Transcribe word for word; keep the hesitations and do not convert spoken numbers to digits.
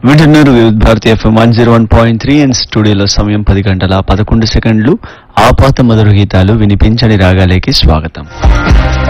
వింటున్నారు వివిధ Bharati FM one zero one point three and స్టూడియోలో సమయం పది గంటల పదకొండు సెకండ్లు. ఆపాత మధుర గీతాలు వినిపించని రాగాలేకి స్వాగతం.